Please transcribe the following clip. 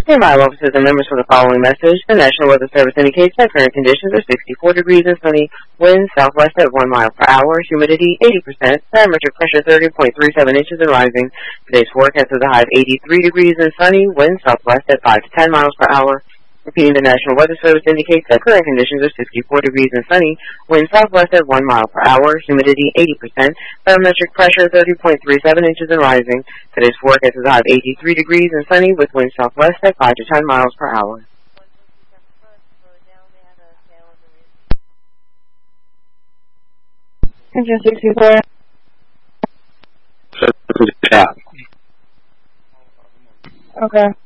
Nearby officers and members for the following message. The National Weather Service indicates that current conditions are 64 degrees and sunny, winds southwest at 1 mile per hour, humidity 80%, barometric pressure 30.37 inches and rising. Today's forecast is a high of 83 degrees and sunny, winds southwest at 5 to 10 miles per hour. Repeating, the National Weather Service indicates that current conditions are 64 degrees and sunny, wind southwest at 1 mile per hour, humidity 80%, barometric pressure 30.37 inches and rising. Today's forecast is a high of 83 degrees and sunny with wind southwest at 5 to 10 miles per hour. Engine 64. Yeah. Okay.